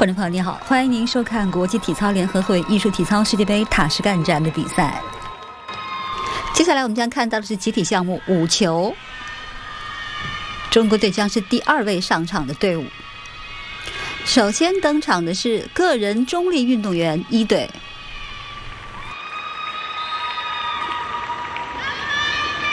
观众朋友你好，欢迎您收看国际体操联合会艺术体操世界杯塔什干站的比赛。接下来我们将看到的是集体项目五球，中国队将是第2位上场的队伍。首先登场的是个人中立运动员1队，